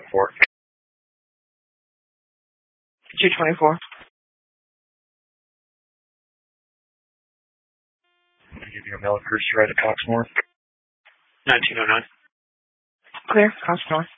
224. 224. I'm going to give you a mail cruise ride to Coxmore. 1909. Clear. Coxmore.